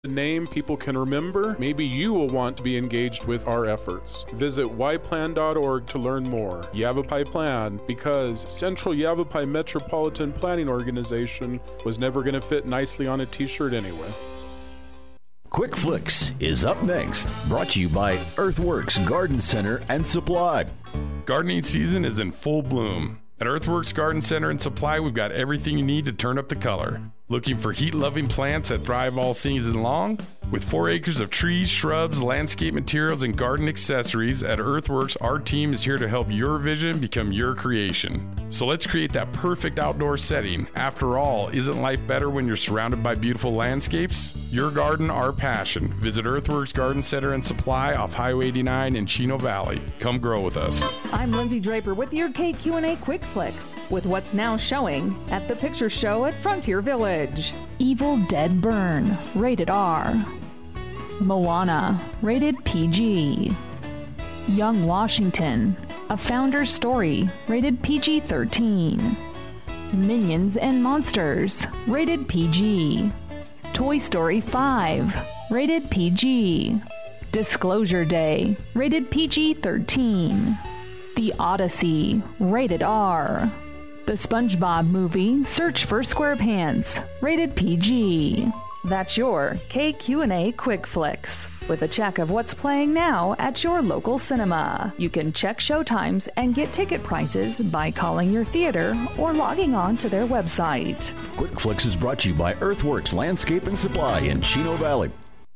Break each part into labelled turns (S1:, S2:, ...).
S1: A name people can remember, maybe you will want to be engaged with our efforts. Visit yplan.org to learn more. Yavapai Plan, because Central Yavapai Metropolitan Planning Organization was never going to fit nicely on a t-shirt anyway.
S2: Quick Flicks is up next, brought to you by Earthworks Garden Center and Supply.
S3: Gardening season is in full bloom. At Earthworks Garden Center and Supply, we've got everything you need to turn up the color. Looking for heat-loving plants that thrive all season long? With 4 acres of trees, shrubs, landscape materials, and garden accessories, at Earthworks, our team is here to help your vision become your creation. So let's create that perfect outdoor setting. After all, isn't life better when you're surrounded by beautiful landscapes? Your garden, our passion. Visit Earthworks Garden Center and Supply off Highway 89 in Chino Valley. Come grow with us.
S4: I'm Lindsay Draper with your KQ&A Quick Flicks, with what's now showing at the Picture Show at Frontier Village. Evil Dead Burn, rated R. Moana, rated PG. Young Washington, A Founder's Story, rated PG-13. Minions and Monsters, rated PG. Toy Story 5, rated PG. Disclosure Day, rated PG-13. The Odyssey, rated R. The SpongeBob Movie, Search for SquarePants, rated PG. That's your KQ&A Quick Flicks, with a check of what's playing now at your local cinema. You can check showtimes and get ticket prices by calling your theater or logging on to their website.
S2: Quick Flicks is brought to you by Earthworks Landscape and Supply in Chino Valley.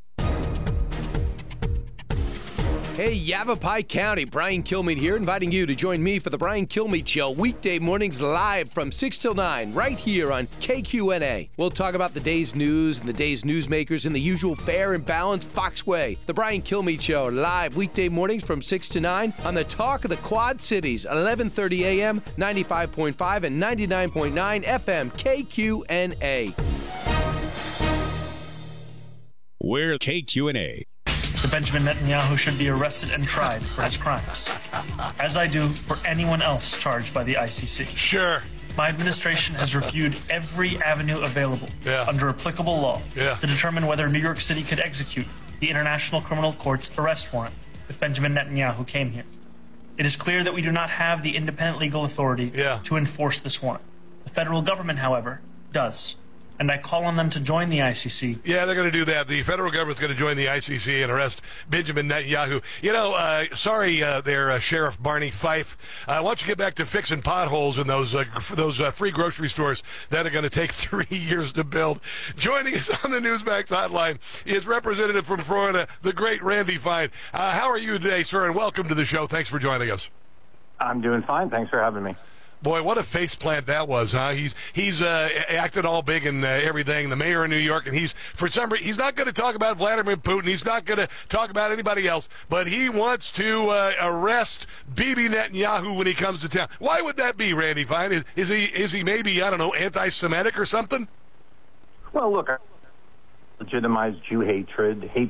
S5: Hey, Yavapai County, Brian Kilmeade here, inviting you to join me for the Brian Kilmeade Show, weekday mornings live from 6 till 9, right here on KQ&A. We'll talk about the day's news and the day's newsmakers in the usual fair and balanced Fox way. The Brian Kilmeade Show, live weekday mornings from 6 to 9 on the Talk of the Quad Cities, 11:30 a.m., 95.5 and 99.9 FM, KQ&A.
S6: We're KQ&A.
S7: that Benjamin Netanyahu should be arrested and tried for his crimes, as I do for anyone else charged by the ICC.
S8: Sure.
S7: My administration has reviewed every avenue available under applicable law to determine whether New York City could execute the International Criminal Court's arrest warrant if Benjamin Netanyahu came here. It is clear that we do not have the independent legal authority to enforce this warrant. The federal government, however, does. And I call on them to join the ICC.
S8: Yeah, they're going to do that. The federal government's going to join the ICC and arrest Benjamin Netanyahu. You know, sorry there, Sheriff Barney Fife. Why don't you get back to fixing potholes in those free grocery stores that are going to take 3 years to build. Joining us on the Newsmax hotline is Representative from Florida, the great Randy Fine. How are you today, sir, and welcome to the show. Thanks for joining us.
S9: I'm doing fine. Thanks for having me.
S8: Boy, what a faceplant that was, huh? He's acted all big and everything. The mayor of New York, and he's not going to talk about Vladimir Putin. He's not going to talk about anybody else, but he wants to arrest Bibi Netanyahu when he comes to town. Why would that be, Randy Fine? Is he maybe, I don't know, anti-Semitic or something?
S9: Well, look, legitimized Jew hatred in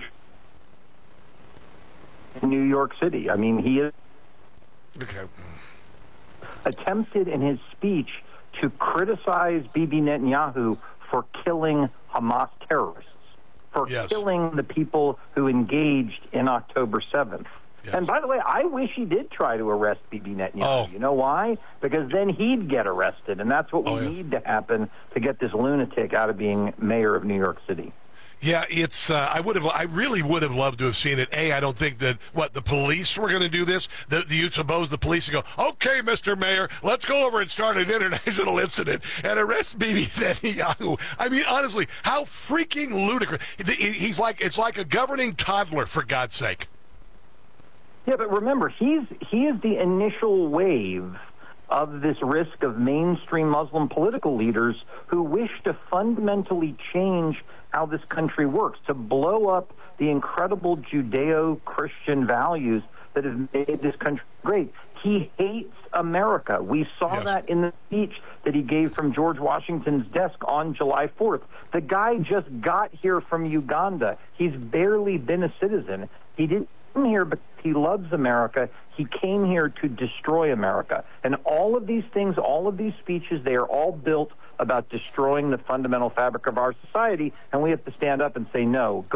S9: New York City. I mean, he is.
S8: Okay.
S9: Attempted in his speech to criticize Bibi Netanyahu for killing Hamas terrorists, for killing the people who engaged in October 7th. Yes. And by the way, I wish he did try to arrest Bibi Netanyahu. You know why? Because then he'd get arrested, and that's what we need to happen to get this lunatic out of being mayor of New York City.
S8: Yeah, it's. I really would have loved to have seen it. I don't think that the police were going to do this. You suppose the police would go, okay, Mr. Mayor, let's go over and start an international incident and arrest Bibi Netanyahu. I mean, honestly, how freaking ludicrous! It's like a governing toddler, for God's sake.
S9: Yeah, but remember, he is the initial wave of this risk of mainstream Muslim political leaders who wish to fundamentally change how this country works, to blow up the incredible Judeo-Christian values that have made this country great. He hates America. We saw that in the speech that he gave from George Washington's desk on July 4th. The guy just got here from Uganda. He's barely been a citizen. He didn't come here because he loves America. He came here to destroy America. And all of these things, all of these speeches, they are all built about destroying the fundamental fabric of our society, and we have to stand up and say no.